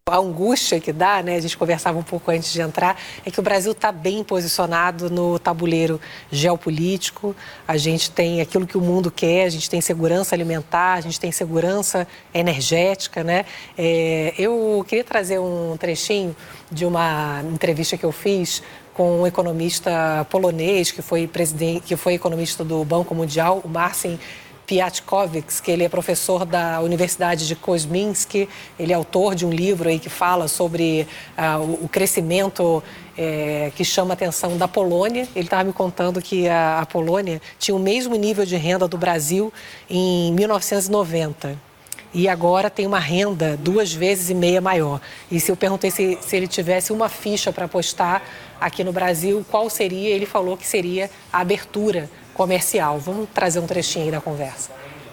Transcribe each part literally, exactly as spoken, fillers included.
A angústia que dá, né, a gente conversava um pouco antes de entrar, é que o Brasil está bem posicionado no tabuleiro geopolítico. A gente tem aquilo que o mundo quer, a gente tem segurança alimentar, a gente tem segurança energética, né? É, eu queria trazer um trechinho de uma entrevista que eu fiz com um economista polonês, que foi presidente, que foi economista do Banco Mundial, o Marcin Piatkowicz, que ele é professor da Universidade de Koźmińsk, ele é autor de um livro aí que fala sobre uh, o, o crescimento é, que chama a atenção da Polônia. Ele estava me contando que a, a Polônia tinha o mesmo nível de renda do Brasil em mil novecentos e noventa. E agora tem uma renda duas vezes e meia maior. E se eu perguntei se, se ele tivesse uma ficha para apostar aqui no Brasil, qual seria? Ele falou que seria a abertura comercial. Vamos trazer um trechinho aí da conversa.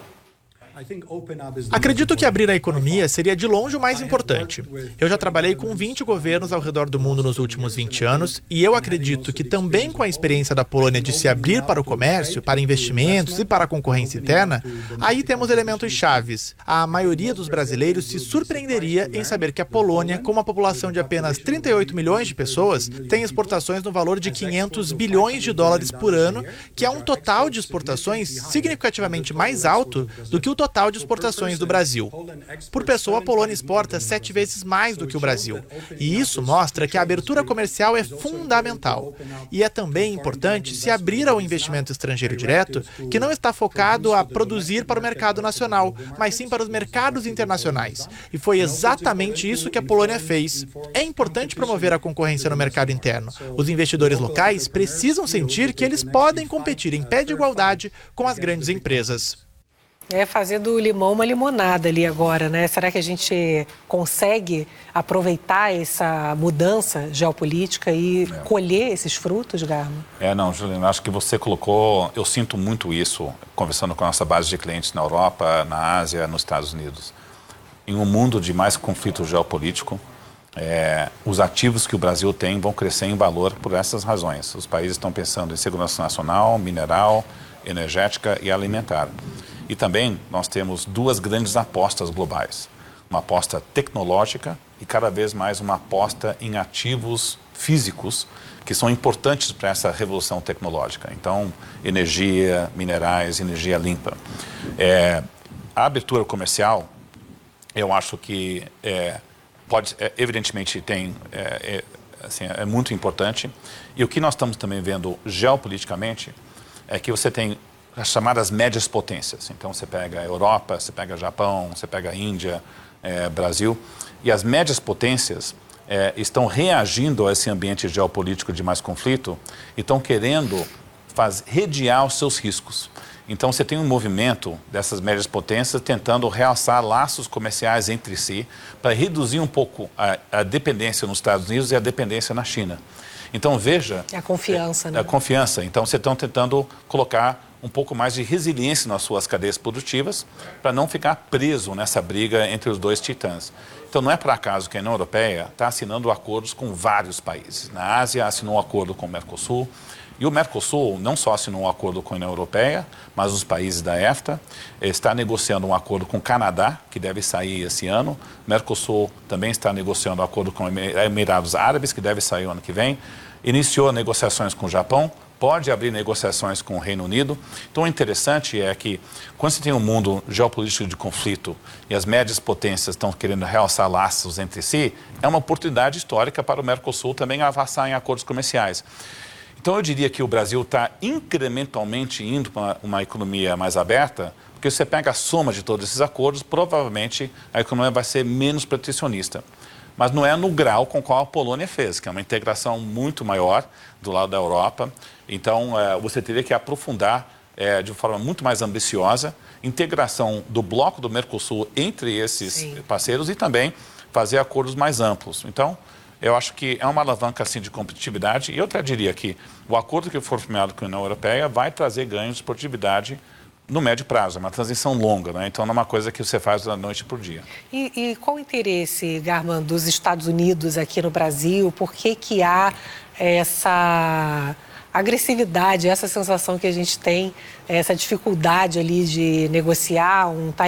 Acredito que abrir a economia seria de longe o mais importante. Eu já trabalhei com vinte governos ao redor do mundo nos últimos vinte anos e eu acredito que também com a experiência da Polônia de se abrir para o comércio, para investimentos e para a concorrência interna, aí temos elementos chaves. A maioria dos brasileiros se surpreenderia em saber que a Polônia, com uma população de apenas trinta e oito milhões de pessoas, tem exportações no valor de quinhentos bilhões de dólares por ano, que é um total de exportações significativamente mais alto do que o total total de exportações do Brasil. Por pessoa, a Polônia exporta sete vezes mais do que o Brasil. E isso mostra que a abertura comercial é fundamental. E é também importante se abrir ao investimento estrangeiro direto, que não está focado a produzir para o mercado nacional, mas sim para os mercados internacionais. E foi exatamente isso que a Polônia fez. É importante promover a concorrência no mercado interno. Os investidores locais precisam sentir que eles podem competir em pé de igualdade com as grandes empresas. É fazer do limão uma limonada ali agora, né? Será que a gente consegue aproveitar essa mudança geopolítica e é. colher esses frutos, Garma? É, não, Juliana, acho que você colocou, eu sinto muito isso, conversando com a nossa base de clientes na Europa, na Ásia, nos Estados Unidos. Em um mundo de mais conflito geopolítico, é, os ativos que o Brasil tem vão crescer em valor por essas razões. Os países estão pensando em segurança nacional, mineral, energética e alimentar. E também nós temos duas grandes apostas globais. Uma aposta tecnológica e cada vez mais uma aposta em ativos físicos que são importantes para essa revolução tecnológica. Então, energia, minerais, energia limpa. É, a abertura comercial, eu acho que é, pode, é, evidentemente tem, é, é, assim, é muito importante. E o que nós estamos também vendo geopoliticamente é que você tem as chamadas médias potências. Então, você pega a Europa, você pega o Japão, você pega a Índia, é, Brasil. E as médias potências é, estão reagindo a esse ambiente geopolítico de mais conflito e estão querendo faz, redear os seus riscos. Então, você tem um movimento dessas médias potências tentando realçar laços comerciais entre si para reduzir um pouco a, a dependência nos Estados Unidos e a dependência na China. Então, veja... É a confiança, é, né? A confiança. Então, vocês estão tentando colocar um pouco mais de resiliência nas suas cadeias produtivas para não ficar preso nessa briga entre os dois titãs. Então, não é por acaso que a União Europeia está assinando acordos com vários países. Na Ásia, assinou um acordo com o Mercosul. E o Mercosul não só assinou um acordo com a União Europeia, mas os países da EFTA, está negociando um acordo com o Canadá, que deve sair esse ano. O Mercosul também está negociando um acordo com os Emirados Árabes, que deve sair o ano que vem. Iniciou negociações com o Japão, pode abrir negociações com o Reino Unido. Então, o interessante é que, quando você tem um mundo geopolítico de conflito e as médias potências estão querendo realçar laços entre si, é uma oportunidade histórica para o Mercosul também avançar em acordos comerciais. Então, eu diria que o Brasil está incrementalmente indo para uma economia mais aberta, porque você pega a soma de todos esses acordos, provavelmente a economia vai ser menos protecionista. Mas não é no grau com qual a Polônia fez, que é uma integração muito maior do lado da Europa. Então, é, você teria que aprofundar é, de forma muito mais ambiciosa integração do bloco do Mercosul entre esses Sim. parceiros e também fazer acordos mais amplos. Então, eu acho que é uma alavanca assim, de competitividade. E eu até diria que o acordo que for firmado com a União Europeia vai trazer ganhos de produtividade no médio prazo, é uma transição longa, né? Então não é uma coisa que você faz da noite para o dia. E, e qual o interesse, Garma, dos Estados Unidos aqui no Brasil? Por que que há essa agressividade, essa sensação que a gente tem, essa dificuldade ali de negociar um